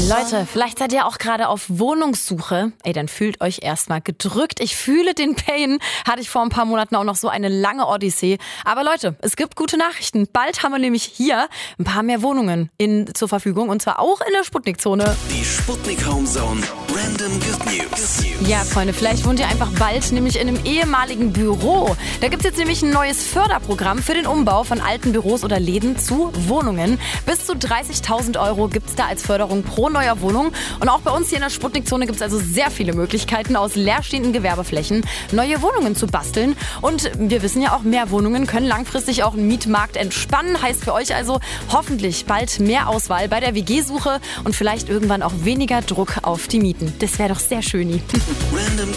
Leute, vielleicht seid ihr auch gerade auf Wohnungssuche. Ey, dann fühlt euch erstmal gedrückt. Ich fühle den Pain. Hatte ich vor ein paar Monaten auch noch so eine lange Odyssee. Aber Leute, es gibt gute Nachrichten. Bald haben wir nämlich hier ein paar mehr Wohnungen zur Verfügung. Und zwar auch in der Sputnik-Zone. Die Sputnik Homezone Random Good News. Ja, Freunde, vielleicht wohnt ihr einfach bald nämlich in einem ehemaligen Büro. Da gibt's jetzt nämlich ein neues Förderprogramm für den Umbau von alten Büros oder Läden zu Wohnungen. Bis zu 30.000 € gibt's da als Förderung pro neuer Wohnung. Und auch bei uns hier in der Sputnik-Zone gibt's also sehr viele Möglichkeiten, aus leerstehenden Gewerbeflächen neue Wohnungen zu basteln. Und wir wissen ja auch, mehr Wohnungen können langfristig auch einen Mietmarkt entspannen. Heißt für euch also hoffentlich bald mehr Auswahl bei der WG-Suche und vielleicht irgendwann auch weniger Druck auf die Mieten. Das wäre doch sehr schön. Random